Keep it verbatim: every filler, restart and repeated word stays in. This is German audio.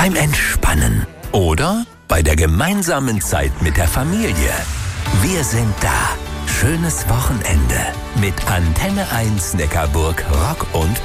beim Entspannen oder bei der gemeinsamen Zeit mit der Familie. Wir sind da. Schönes Wochenende mit Antenne eins Neckarburg Rock und